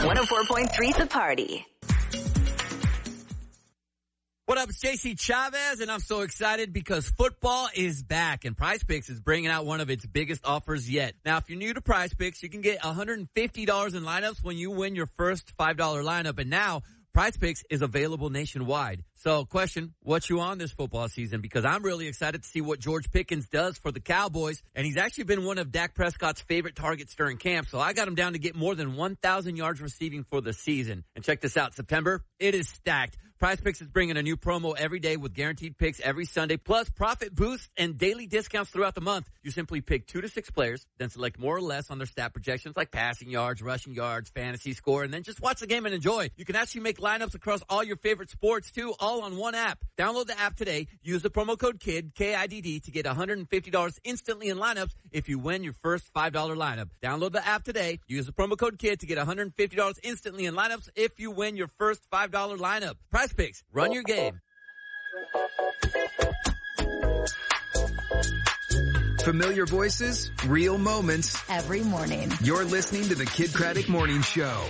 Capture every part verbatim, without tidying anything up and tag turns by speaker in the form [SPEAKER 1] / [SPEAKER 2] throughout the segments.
[SPEAKER 1] one oh four point three The Party.
[SPEAKER 2] What up, it's J C Chavez, and I'm so excited because football is back, and PrizePicks is bringing out one of its biggest offers yet. Now, if you're new to PrizePicks, you can get one hundred fifty dollars in lineups when you win your first five dollar lineup, and now PrizePicks is available nationwide. So, question, what you on this football season? Because I'm really excited to see what George Pickens does for the Cowboys, and he's actually been one of Dak Prescott's favorite targets during camp, so I got him down to get more than one thousand yards receiving for the season. And check this out, September, it is stacked. PrizePicks is bringing a new promo every day with guaranteed picks every Sunday, plus profit boosts and daily discounts throughout the month. You simply pick two to six players, then select more or less on their stat projections like passing yards, rushing yards, fantasy score, and then just watch the game and enjoy. You can actually make lineups across all your favorite sports, too, all on one app. Download the app today. Use the promo code KIDD, K I D D, to get one hundred fifty dollars instantly in lineups if you win your first five dollar lineup. Download the app today. Use the promo code KIDD to get one hundred fifty dollars instantly in lineups if you win your first five dollar lineup. PrizePicks. Run your game.
[SPEAKER 3] Familiar voices, real moments.
[SPEAKER 4] Every morning.
[SPEAKER 3] You're listening to the Kid Craddock Morning Show.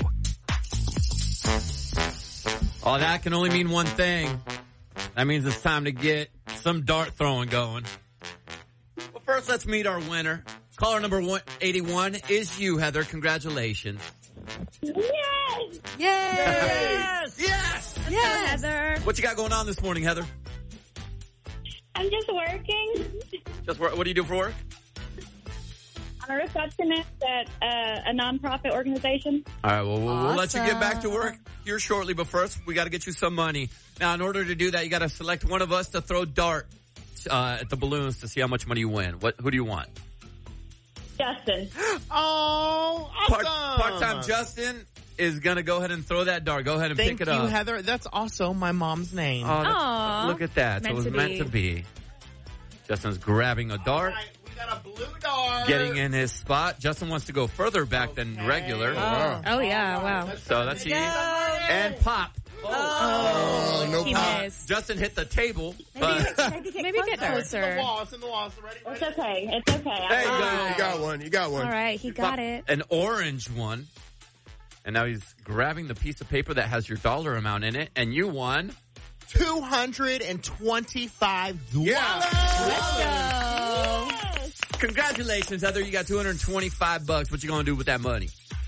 [SPEAKER 2] Oh, that can only mean one thing. That means it's time to get some dart throwing going. Well, first, let's meet our winner. Caller number one eighty-one is you, Heather. Congratulations.
[SPEAKER 5] Yes!
[SPEAKER 4] Yes!
[SPEAKER 2] Yes!
[SPEAKER 4] Yes, yes. Heather.
[SPEAKER 2] What you got going on this morning, Heather?
[SPEAKER 5] I'm just working.
[SPEAKER 2] Just work. What do you do for work?
[SPEAKER 5] I'm a receptionist at uh, a nonprofit organization.
[SPEAKER 2] All right, well, we'll,
[SPEAKER 4] awesome.
[SPEAKER 2] we'll let you get back to work here shortly, but first, we got to get you some money. Now, in order to do that, you got to select one of us to throw dart uh, at the balloons to see how much money you win. What? Who do you want?
[SPEAKER 5] Justin.
[SPEAKER 6] Oh, awesome.
[SPEAKER 2] Part, part-time Justin is going to go ahead and throw that dart. Go ahead and
[SPEAKER 6] Thank
[SPEAKER 2] pick it
[SPEAKER 6] you,
[SPEAKER 2] up.
[SPEAKER 6] Heather. That's also my mom's name.
[SPEAKER 2] Oh, that's-
[SPEAKER 4] Aw.
[SPEAKER 2] look at that.
[SPEAKER 4] Meant
[SPEAKER 2] so it was
[SPEAKER 4] to
[SPEAKER 2] meant
[SPEAKER 4] be.
[SPEAKER 2] to be. Justin's grabbing a dart,
[SPEAKER 6] All right, we got a blue dart.
[SPEAKER 2] getting in his spot. Justin wants to go further back than
[SPEAKER 6] Okay.
[SPEAKER 2] regular.
[SPEAKER 4] Oh, oh yeah, wow.
[SPEAKER 2] So that's he. And pop.
[SPEAKER 4] Oh,
[SPEAKER 3] no
[SPEAKER 4] he
[SPEAKER 3] pop.
[SPEAKER 4] missed.
[SPEAKER 2] Justin hit the table. But
[SPEAKER 4] Maybe get
[SPEAKER 6] It's in the
[SPEAKER 4] closer.
[SPEAKER 6] wall. It's in the wall. So ready?
[SPEAKER 5] It's
[SPEAKER 6] ready?
[SPEAKER 5] okay. It's okay.
[SPEAKER 2] Hey,
[SPEAKER 5] I'm-
[SPEAKER 2] go.
[SPEAKER 3] You got one. You got one.
[SPEAKER 4] All right, he got it.
[SPEAKER 2] An orange one. And now he's grabbing the piece of paper that has your dollar amount in it. And you won.
[SPEAKER 6] two hundred twenty-five dollars.
[SPEAKER 4] Let's go.
[SPEAKER 5] Yes!
[SPEAKER 2] Congratulations, Heather. You got two hundred twenty-five bucks. What you going to do with that money?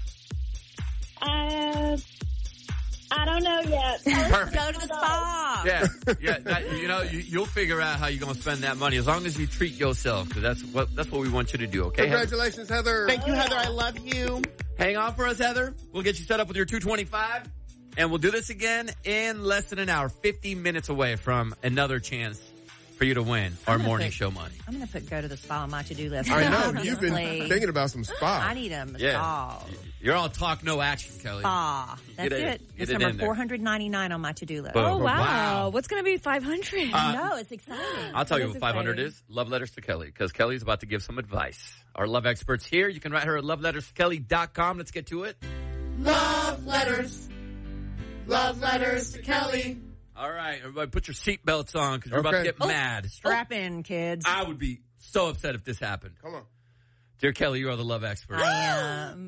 [SPEAKER 5] Uh, I don't know yet.
[SPEAKER 2] Perfect.
[SPEAKER 4] Go to the spa.
[SPEAKER 2] Yeah, yeah. That, you know, you, you'll figure out how you're going to spend that money as long as you treat yourself. Because that's what that's what we want you to do. Okay. Heather?
[SPEAKER 3] Congratulations, Heather.
[SPEAKER 6] Thank you, Heather. I love you.
[SPEAKER 2] Hang on for us, Heather. We'll get you set up with your two twenty-five, and we'll do this again in less than an hour, fifty minutes away from another chance for you to win our morning
[SPEAKER 7] put-
[SPEAKER 2] show money.
[SPEAKER 7] I'm going to put go to the spa on my to-do list.
[SPEAKER 3] I know. You've been
[SPEAKER 7] Honestly.
[SPEAKER 3] thinking about some spa.
[SPEAKER 7] I need a massage.
[SPEAKER 2] Yeah. You're all talk, no action, Kelly.
[SPEAKER 7] Spa. That's
[SPEAKER 2] Get it-
[SPEAKER 7] it.
[SPEAKER 2] get
[SPEAKER 7] It's
[SPEAKER 2] it
[SPEAKER 7] number
[SPEAKER 2] in there.
[SPEAKER 7] four hundred ninety-nine on my to-do list.
[SPEAKER 2] Boom.
[SPEAKER 4] Oh, wow.
[SPEAKER 2] Wow.
[SPEAKER 4] What's going to be five hundred?
[SPEAKER 2] Uh,
[SPEAKER 7] No, it's exciting.
[SPEAKER 2] I'll tell you
[SPEAKER 4] That's
[SPEAKER 2] what five hundred
[SPEAKER 4] exciting.
[SPEAKER 2] is. Love letters to Kelly, because Kelly's about to give some advice. Our love expert's here. You can write her at love letters to kelly dot com. Let's get to it.
[SPEAKER 6] Love letters. Love letters to Kelly.
[SPEAKER 2] All right, everybody put your seatbelts on because you're about to
[SPEAKER 3] Okay.
[SPEAKER 2] get mad.
[SPEAKER 7] Strap in, kids.
[SPEAKER 2] I would be so upset if this happened.
[SPEAKER 3] Come on.
[SPEAKER 2] Dear Kelly, you are the love expert.
[SPEAKER 7] I am.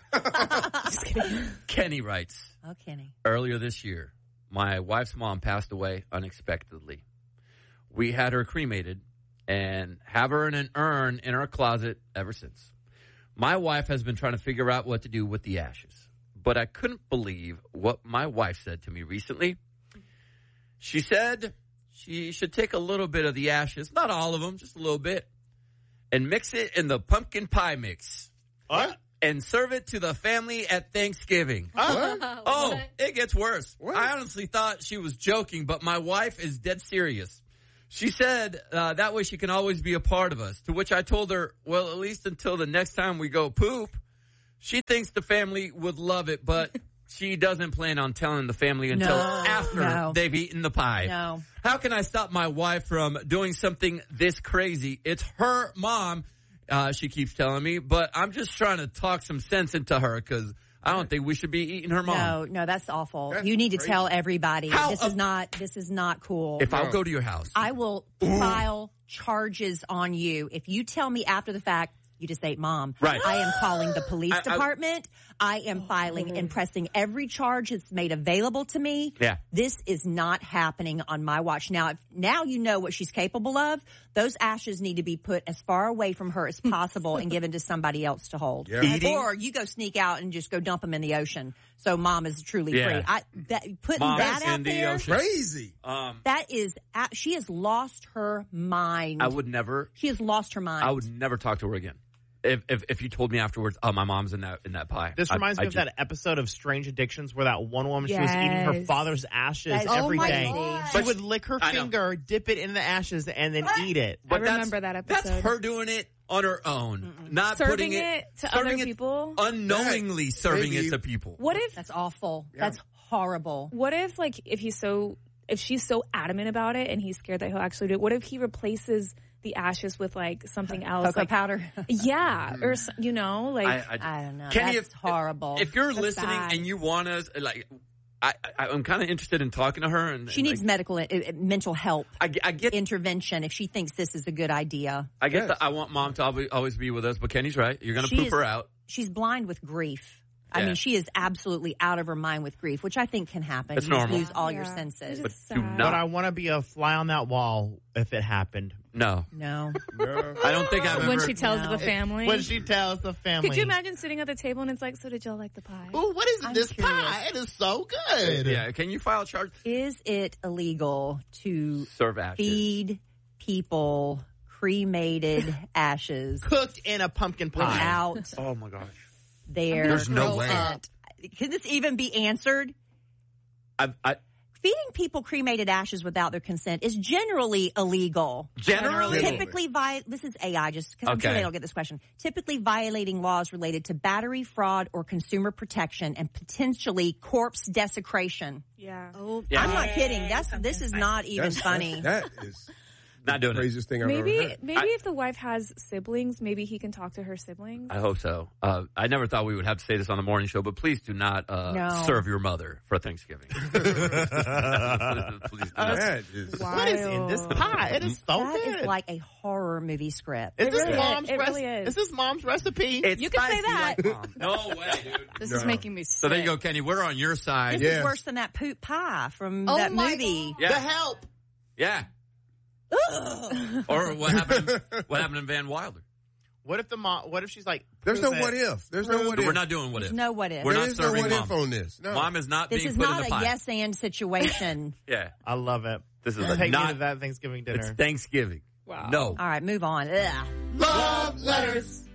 [SPEAKER 2] Kenny writes,
[SPEAKER 7] Oh, Kenny.
[SPEAKER 2] earlier this year, my wife's mom passed away unexpectedly. We had her cremated and have her in an urn in our closet ever since. My wife has been trying to figure out what to do with the ashes, but I couldn't believe what my wife said to me recently. She said she should take a little bit of the ashes, not all of them, just a little bit, and mix it in the pumpkin pie mix.
[SPEAKER 6] What?
[SPEAKER 2] And serve it to the family at Thanksgiving.
[SPEAKER 3] What?
[SPEAKER 2] Oh, it gets worse.
[SPEAKER 3] What?
[SPEAKER 2] I honestly thought she was joking, but my wife is dead serious. She said uh, that way she can always be a part of us, to which I told her, well, at least until the next time we go poop. She thinks the family would love it, but she doesn't plan on telling the family until
[SPEAKER 7] No,
[SPEAKER 2] after
[SPEAKER 7] no.
[SPEAKER 2] they've eaten the pie.
[SPEAKER 7] No.
[SPEAKER 2] How can I stop my wife from doing something this crazy? It's her mom, uh, she keeps telling me, but I'm just trying to talk some sense into her because I don't think we should be eating her mom.
[SPEAKER 7] No, no, that's awful.
[SPEAKER 3] That's
[SPEAKER 7] you need to
[SPEAKER 3] crazy.
[SPEAKER 7] tell everybody.
[SPEAKER 2] How
[SPEAKER 7] this
[SPEAKER 2] a-
[SPEAKER 7] is not, this is not cool.
[SPEAKER 2] If I'll
[SPEAKER 3] No.
[SPEAKER 2] go to your house.
[SPEAKER 7] I will file charges on you. If you tell me after the fact, you just ate mom.
[SPEAKER 2] Right.
[SPEAKER 7] I am calling the police
[SPEAKER 2] I- I-
[SPEAKER 7] department. I am filing and pressing every charge that's made available to me.
[SPEAKER 2] Yeah.
[SPEAKER 7] This is not happening on my watch. Now, if, now you know what she's capable of. Those ashes need to be put as far away from her as possible and given to somebody else to hold.
[SPEAKER 3] Yeah.
[SPEAKER 2] Eating?
[SPEAKER 7] Or you go sneak out and just go dump them in the ocean. So mom is truly
[SPEAKER 2] Yeah.
[SPEAKER 7] free. I, that, putting
[SPEAKER 2] Mom
[SPEAKER 7] that
[SPEAKER 2] is
[SPEAKER 7] out
[SPEAKER 2] in the
[SPEAKER 7] there,
[SPEAKER 2] ocean.
[SPEAKER 3] Crazy.
[SPEAKER 2] Um,
[SPEAKER 7] that is, she has lost her mind.
[SPEAKER 2] I would never.
[SPEAKER 7] She has lost her mind.
[SPEAKER 2] I would never talk to her again. If if, if you told me afterwards, oh, my mom's in that in that pie.
[SPEAKER 6] This
[SPEAKER 2] I-
[SPEAKER 6] reminds
[SPEAKER 2] I
[SPEAKER 6] me of
[SPEAKER 2] just-
[SPEAKER 6] that episode of Strange Addictions where that one woman, she was eating her
[SPEAKER 4] Yes.
[SPEAKER 6] father's ashes
[SPEAKER 7] That is
[SPEAKER 6] every
[SPEAKER 7] so
[SPEAKER 6] day.
[SPEAKER 7] crazy.
[SPEAKER 6] She
[SPEAKER 2] But
[SPEAKER 6] would lick her
[SPEAKER 2] I know.
[SPEAKER 6] finger, dip it in the ashes, and then eat it.
[SPEAKER 4] I
[SPEAKER 2] that's-
[SPEAKER 4] remember that
[SPEAKER 2] That's
[SPEAKER 4] episode.
[SPEAKER 2] her doing it on her own, not
[SPEAKER 4] Serving
[SPEAKER 2] putting it,
[SPEAKER 4] it to
[SPEAKER 2] serving
[SPEAKER 4] other
[SPEAKER 2] it
[SPEAKER 4] people?
[SPEAKER 2] unknowingly serving
[SPEAKER 3] Maybe.
[SPEAKER 2] it to people.
[SPEAKER 4] What if
[SPEAKER 7] That's awful. That's horrible.
[SPEAKER 4] what if like if he's so if she's so adamant about it and he's scared that he'll actually do it, what if he replaces the ashes with like something else?
[SPEAKER 7] Cocoa
[SPEAKER 4] like
[SPEAKER 7] powder.
[SPEAKER 4] yeah, or s- you know, like
[SPEAKER 2] I, I,
[SPEAKER 7] I don't know.
[SPEAKER 2] Kenny,
[SPEAKER 7] That's
[SPEAKER 2] if,
[SPEAKER 7] horrible.
[SPEAKER 2] If you're
[SPEAKER 4] That's
[SPEAKER 2] listening
[SPEAKER 4] bad.
[SPEAKER 2] and you want us, like, I, I, I'm kind of interested in talking to her, and
[SPEAKER 7] she
[SPEAKER 2] and,
[SPEAKER 7] needs
[SPEAKER 2] like,
[SPEAKER 7] medical, uh, uh, mental help
[SPEAKER 2] I, get- I get,
[SPEAKER 7] intervention if she thinks this is a good idea.
[SPEAKER 2] I get
[SPEAKER 3] Yes.
[SPEAKER 2] that. I want mom to always, always be with us, but Kenny's right. You're gonna
[SPEAKER 7] She
[SPEAKER 2] poop
[SPEAKER 7] is-
[SPEAKER 2] her out.
[SPEAKER 7] She's blind with grief. I
[SPEAKER 2] Yeah.
[SPEAKER 7] mean, she is absolutely out of her mind with grief, which I think can happen.
[SPEAKER 2] It's
[SPEAKER 7] you just
[SPEAKER 2] normal.
[SPEAKER 7] lose all your
[SPEAKER 4] Yeah.
[SPEAKER 7] senses.
[SPEAKER 4] It's
[SPEAKER 2] But
[SPEAKER 4] just
[SPEAKER 2] do
[SPEAKER 4] sad.
[SPEAKER 2] not-
[SPEAKER 6] But I want to be a fly on that wall if it happened.
[SPEAKER 2] No,
[SPEAKER 7] No.
[SPEAKER 3] No.
[SPEAKER 2] I don't think I've ever.
[SPEAKER 4] when she tells
[SPEAKER 7] No.
[SPEAKER 4] the family.
[SPEAKER 6] When she tells the family.
[SPEAKER 4] Could you imagine sitting at the table and it's like, so did y'all like the pie?
[SPEAKER 6] Ooh, what is
[SPEAKER 7] I'm
[SPEAKER 6] this
[SPEAKER 7] curious.
[SPEAKER 6] pie? It is so good.
[SPEAKER 2] yeah, can you file a charge?
[SPEAKER 7] Is it illegal to
[SPEAKER 2] Serve ashes.
[SPEAKER 7] feed people cremated ashes
[SPEAKER 6] Cooked in a pumpkin pie.
[SPEAKER 7] without
[SPEAKER 2] Oh my gosh.
[SPEAKER 7] their
[SPEAKER 3] There's no way.
[SPEAKER 7] consent? Can this even be answered?
[SPEAKER 2] I, I
[SPEAKER 7] Feeding people cremated ashes without their consent is generally illegal.
[SPEAKER 2] generally.
[SPEAKER 3] Generally.
[SPEAKER 7] Typically, vi- this is A I, just because I'm sure
[SPEAKER 2] Okay.
[SPEAKER 7] they don't get this question. Typically violating laws related to battery, fraud, or consumer protection, and potentially corpse desecration.
[SPEAKER 4] Yeah.
[SPEAKER 7] Oh,
[SPEAKER 2] Yeah.
[SPEAKER 7] I'm not kidding. That's this is not even
[SPEAKER 3] That's-
[SPEAKER 7] funny.
[SPEAKER 3] That is
[SPEAKER 2] Not doing
[SPEAKER 3] the
[SPEAKER 2] it.
[SPEAKER 3] craziest thing I've
[SPEAKER 4] Maybe
[SPEAKER 3] ever heard.
[SPEAKER 4] maybe
[SPEAKER 2] I-
[SPEAKER 4] if the wife has siblings, maybe he can talk to her siblings.
[SPEAKER 2] I hope so. Uh, I never thought we would have to say this on the morning show, but please do not uh,
[SPEAKER 7] No.
[SPEAKER 2] serve your mother for Thanksgiving. please do not.
[SPEAKER 3] That is
[SPEAKER 6] What is in this pie? It is so
[SPEAKER 7] That
[SPEAKER 6] good.
[SPEAKER 7] is like a horror movie script.
[SPEAKER 6] is
[SPEAKER 4] It
[SPEAKER 6] this
[SPEAKER 4] really is.
[SPEAKER 6] mom's
[SPEAKER 4] It
[SPEAKER 6] rec-
[SPEAKER 4] really is.
[SPEAKER 6] Is this mom's recipe?
[SPEAKER 2] It's
[SPEAKER 4] You can say
[SPEAKER 2] spicy
[SPEAKER 4] that.
[SPEAKER 2] like mom. No way, dude.
[SPEAKER 4] This
[SPEAKER 3] No.
[SPEAKER 4] is making me sick.
[SPEAKER 2] So there you go, Kenny. We're on your side.
[SPEAKER 7] This
[SPEAKER 3] Yes.
[SPEAKER 7] is worse than that poop pie from
[SPEAKER 6] Oh
[SPEAKER 7] that
[SPEAKER 6] my
[SPEAKER 7] movie.
[SPEAKER 6] God.
[SPEAKER 2] Yeah.
[SPEAKER 6] The help.
[SPEAKER 2] Yeah. Or what happened? What happened in Van Wilder?
[SPEAKER 6] What if the mom? What if she's like?
[SPEAKER 3] There's no
[SPEAKER 6] prove
[SPEAKER 3] what
[SPEAKER 6] it.
[SPEAKER 3] if. There's no what if.
[SPEAKER 2] We're not doing what if.
[SPEAKER 7] No what if.
[SPEAKER 2] We're
[SPEAKER 3] There
[SPEAKER 2] not
[SPEAKER 3] is no
[SPEAKER 2] serving
[SPEAKER 3] what
[SPEAKER 2] mom.
[SPEAKER 3] if on this. No.
[SPEAKER 2] Mom is not
[SPEAKER 7] This
[SPEAKER 2] being
[SPEAKER 7] is
[SPEAKER 2] put
[SPEAKER 7] not
[SPEAKER 2] in
[SPEAKER 7] a
[SPEAKER 2] the pie.
[SPEAKER 7] yes and situation.
[SPEAKER 2] Yeah.
[SPEAKER 6] I love it.
[SPEAKER 2] This is
[SPEAKER 6] Take me
[SPEAKER 2] not.
[SPEAKER 6] to that Thanksgiving
[SPEAKER 2] It's
[SPEAKER 6] dinner.
[SPEAKER 2] Thanksgiving.
[SPEAKER 4] Wow.
[SPEAKER 2] No.
[SPEAKER 7] All right, move on. Ugh.
[SPEAKER 6] Love letters.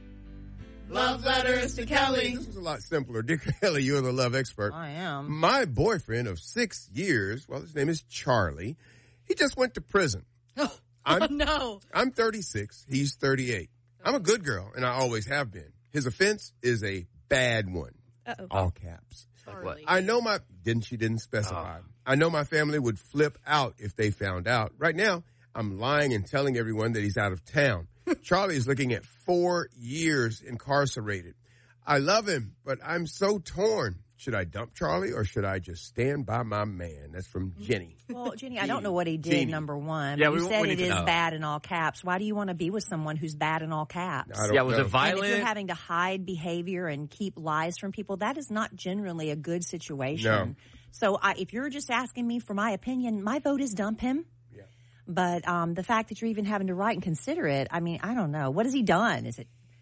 [SPEAKER 6] Love letters to Kelly.
[SPEAKER 3] This was a lot simpler. Dear Kelly, you're the love expert.
[SPEAKER 7] I am.
[SPEAKER 3] My boyfriend of six years, well, his name is Charlie. He just went to prison. I'm,
[SPEAKER 7] No.
[SPEAKER 3] I'm thirty-six. He's thirty-eight. I'm a good girl, and I always have been. His offense is a bad one.
[SPEAKER 4] Uh-oh.
[SPEAKER 3] All caps.
[SPEAKER 2] Like what?
[SPEAKER 3] I know my, didn't she didn't specify. I know my family would flip out if they found out. Right now, I'm lying and telling everyone that he's out of town. Charlie is looking at four years incarcerated. I love him, but I'm so torn. Should I dump Charlie or should I just stand by my man? That's from Jenny.
[SPEAKER 7] Well, Jenny, I don't know what he did,
[SPEAKER 3] Jeannie.
[SPEAKER 7] number one.
[SPEAKER 2] Yeah,
[SPEAKER 7] you
[SPEAKER 2] we-
[SPEAKER 7] said
[SPEAKER 2] we
[SPEAKER 7] it
[SPEAKER 2] need to
[SPEAKER 7] is
[SPEAKER 2] know.
[SPEAKER 7] bad in all caps. Why do you want to be with someone who's bad in all caps?
[SPEAKER 3] I don't
[SPEAKER 2] Yeah, was
[SPEAKER 3] know.
[SPEAKER 2] it
[SPEAKER 7] And
[SPEAKER 2] violent?
[SPEAKER 7] if you're having to hide behavior and keep lies from people, that is not generally a good situation.
[SPEAKER 3] No.
[SPEAKER 7] So I, if you're just asking me for my opinion, my vote is dump him.
[SPEAKER 3] Yeah.
[SPEAKER 7] But um, the fact that you're even having to write and consider it, I mean, I don't know. What has he done? Is it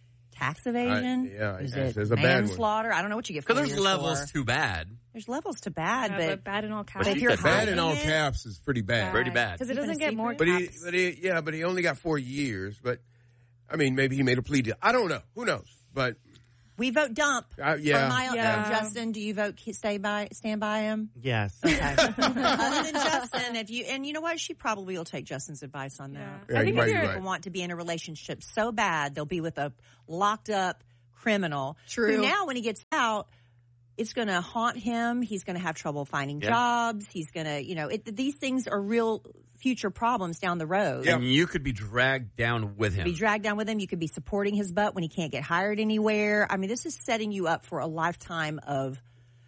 [SPEAKER 7] tax evasion?
[SPEAKER 3] I- yeah,
[SPEAKER 7] Is
[SPEAKER 3] yes,
[SPEAKER 7] it
[SPEAKER 3] there's a bad one.
[SPEAKER 7] manslaughter? I don't know what you get.
[SPEAKER 2] Because
[SPEAKER 7] four
[SPEAKER 2] there's
[SPEAKER 7] years
[SPEAKER 2] levels
[SPEAKER 7] for.
[SPEAKER 2] to bad.
[SPEAKER 7] There's levels to bad,
[SPEAKER 4] Yeah,
[SPEAKER 7] but,
[SPEAKER 4] but bad in all caps.
[SPEAKER 7] but if
[SPEAKER 2] she
[SPEAKER 7] you're
[SPEAKER 2] said
[SPEAKER 3] Bad in all
[SPEAKER 7] hiding it-
[SPEAKER 3] caps is pretty bad.
[SPEAKER 2] Pretty bad.
[SPEAKER 4] Because it
[SPEAKER 7] Keeping
[SPEAKER 4] doesn't
[SPEAKER 7] a
[SPEAKER 4] get more
[SPEAKER 7] secret?
[SPEAKER 3] But he,
[SPEAKER 4] caps.
[SPEAKER 3] but he, yeah, but he only got four years. But I mean, maybe he made a plea deal. I don't know. Who knows? But
[SPEAKER 7] we vote dump.
[SPEAKER 3] uh, yeah,
[SPEAKER 7] For my,
[SPEAKER 4] Yeah.
[SPEAKER 7] uh, Justin, do you vote ke- stay by stand by him?
[SPEAKER 6] Yes.
[SPEAKER 7] Okay. Other than Justin, if you and you know what, she probably will take Justin's advice on that.
[SPEAKER 4] Yeah.
[SPEAKER 3] Yeah,
[SPEAKER 4] I
[SPEAKER 3] you
[SPEAKER 4] think
[SPEAKER 3] might
[SPEAKER 4] if
[SPEAKER 3] be
[SPEAKER 4] you're
[SPEAKER 3] right.
[SPEAKER 7] People want to be in a relationship so bad they'll be with a locked up criminal.
[SPEAKER 4] True.
[SPEAKER 7] Who now, when he gets out, it's going to haunt him. He's going to have trouble finding
[SPEAKER 2] Yeah.
[SPEAKER 7] jobs. He's going to, you know, it, these things are real future problems down the road.
[SPEAKER 2] And you could be dragged down with him.
[SPEAKER 7] Be dragged down with him. You could be supporting his butt when he can't get hired anywhere. I mean, this is setting you up for a lifetime of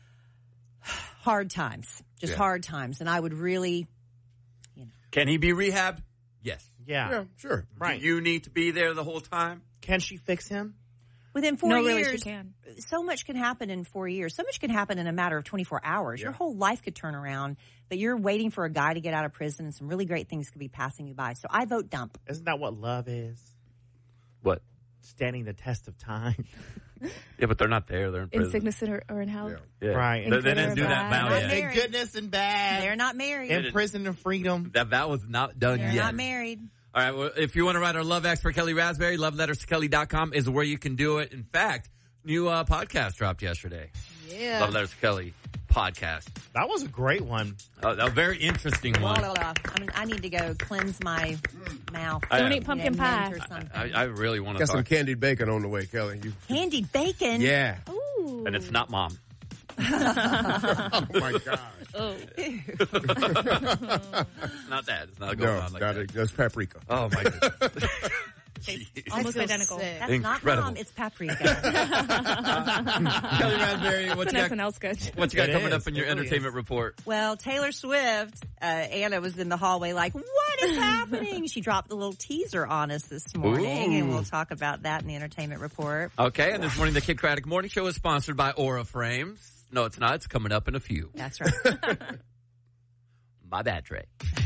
[SPEAKER 7] hard times, just
[SPEAKER 3] Yeah.
[SPEAKER 7] hard times. And I would really,
[SPEAKER 2] Can he be rehabbed? Yes.
[SPEAKER 6] Yeah.
[SPEAKER 3] yeah, sure.
[SPEAKER 6] Right.
[SPEAKER 2] Do you need to be there the whole time?
[SPEAKER 6] Can she fix him?
[SPEAKER 7] Within four
[SPEAKER 4] No,
[SPEAKER 7] years,
[SPEAKER 4] really, she can.
[SPEAKER 7] so much can happen in four years. So much can happen in a matter of twenty-four hours.
[SPEAKER 3] Yeah.
[SPEAKER 7] Your whole life could turn around, but you're waiting for a guy to get out of prison, and some really great things could be passing you by. So I vote dump.
[SPEAKER 6] Isn't that what love is?
[SPEAKER 2] What?
[SPEAKER 6] Standing the test of time.
[SPEAKER 2] Yeah, but they're not there. They're in prison.
[SPEAKER 4] In sickness or, or in health.
[SPEAKER 3] Yeah.
[SPEAKER 2] Yeah.
[SPEAKER 6] Right.
[SPEAKER 2] They, they
[SPEAKER 4] good
[SPEAKER 2] didn't
[SPEAKER 4] or
[SPEAKER 2] do that
[SPEAKER 4] bad.
[SPEAKER 2] vow
[SPEAKER 7] Not
[SPEAKER 2] yet.
[SPEAKER 7] married.
[SPEAKER 6] In goodness and bad.
[SPEAKER 7] They're not married.
[SPEAKER 6] in prison and freedom.
[SPEAKER 2] That vow was not done
[SPEAKER 7] They're
[SPEAKER 2] yet.
[SPEAKER 7] not married.
[SPEAKER 2] All right. Well, if you want to write our love X for Kelly Raspberry, love letters to kelly dot com is where you can do it. In fact, new uh, podcast dropped yesterday.
[SPEAKER 7] Yeah.
[SPEAKER 2] Love letters to Kelly podcast.
[SPEAKER 6] That was a great one.
[SPEAKER 2] Uh, a very interesting
[SPEAKER 7] Blah,
[SPEAKER 2] one.
[SPEAKER 7] blah, blah. I mean, I need to go cleanse my mouth.
[SPEAKER 2] I,
[SPEAKER 4] Don't
[SPEAKER 2] uh,
[SPEAKER 4] eat pumpkin
[SPEAKER 7] Need a
[SPEAKER 4] pie.
[SPEAKER 7] mint or something.
[SPEAKER 2] I, I really want to
[SPEAKER 3] Got some
[SPEAKER 2] talk.
[SPEAKER 3] candied bacon on the way, Kelly. You,
[SPEAKER 7] Candied bacon.
[SPEAKER 3] yeah.
[SPEAKER 4] Ooh.
[SPEAKER 2] And it's not mom.
[SPEAKER 3] Oh my gosh.
[SPEAKER 4] Oh.
[SPEAKER 2] It's not that. It's not going
[SPEAKER 3] No,
[SPEAKER 2] on like
[SPEAKER 3] not
[SPEAKER 2] that.
[SPEAKER 3] it. That's paprika.
[SPEAKER 2] Oh my goodness.
[SPEAKER 4] Almost
[SPEAKER 7] feel
[SPEAKER 4] identical.
[SPEAKER 7] sick. That's
[SPEAKER 2] Incredible.
[SPEAKER 7] not mom. It's paprika.
[SPEAKER 2] Kelly Raspberry, what
[SPEAKER 4] It's
[SPEAKER 2] you
[SPEAKER 4] an
[SPEAKER 2] got,
[SPEAKER 4] S N L sketch.
[SPEAKER 2] what you got
[SPEAKER 6] It
[SPEAKER 2] coming
[SPEAKER 6] is.
[SPEAKER 2] up in your
[SPEAKER 6] It really
[SPEAKER 2] entertainment
[SPEAKER 6] is.
[SPEAKER 2] report?
[SPEAKER 7] Well, Taylor Swift, uh, Anna was in the hallway like, what is happening? She dropped a little teaser on us this morning,
[SPEAKER 2] Ooh.
[SPEAKER 7] and we'll talk about that in the entertainment report.
[SPEAKER 2] Okay, and this morning the Kid Craddock Morning Show is sponsored by Aura Frames. No, it's not. It's coming up in a few.
[SPEAKER 7] That's right.
[SPEAKER 2] My bad, Trey.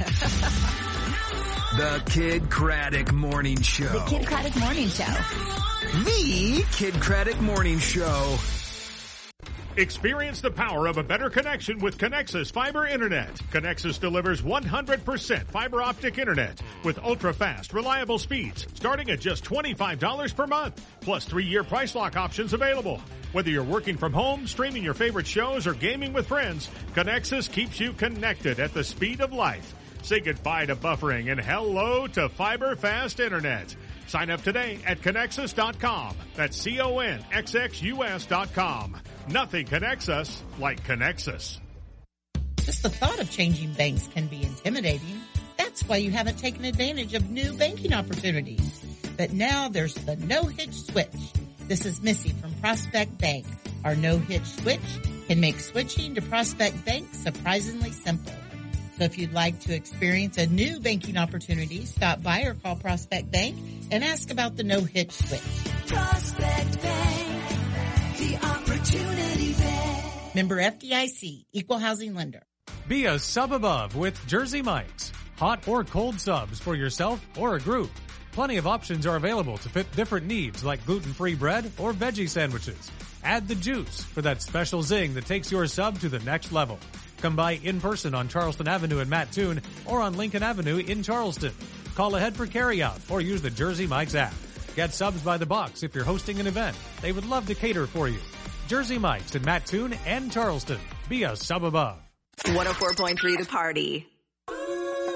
[SPEAKER 8] The Kid Craddock Morning Show.
[SPEAKER 1] The Kid Craddock Morning Show.
[SPEAKER 8] The Kid Craddock Morning Show.
[SPEAKER 9] Experience the power of a better connection with Connexus Fiber Internet. Connexus delivers one hundred percent fiber optic internet with ultra-fast, reliable speeds starting at just twenty-five dollars per month, plus three-year price lock options available. Whether you're working from home, streaming your favorite shows, or gaming with friends, Connexus keeps you connected at the speed of life. Say goodbye to buffering and hello to fiber fast internet. Sign up today at Connexus dot com. That's C O N X X U S dot com. Nothing connects us like Connexus.
[SPEAKER 10] Just the thought of changing banks can be intimidating. That's why you haven't taken advantage of new banking opportunities. But now there's the no-hitch switch. This is Missy from Prospect Bank. Our no-hitch switch can make switching to Prospect Bank surprisingly simple. So if you'd like to experience a new banking opportunity, stop by or call Prospect Bank and ask about the no-hitch switch.
[SPEAKER 11] Prospect Bank, the opportunity bank.
[SPEAKER 10] Member F D I C, Equal Housing Lender.
[SPEAKER 12] Be a sub above with Jersey Mike's. Hot or cold subs for yourself or a group. Plenty of options are available to fit different needs like gluten-free bread or veggie sandwiches. Add the juice for that special zing that takes your sub to the next level. Come by in person on Charleston Avenue in Mattoon or on Lincoln Avenue in Charleston. Call ahead for carryout or use the Jersey Mike's app. Get subs by the box if you're hosting an event. They would love to cater for you. Jersey Mike's in Mattoon and Charleston. Be a sub above.
[SPEAKER 1] one oh four point three The Party.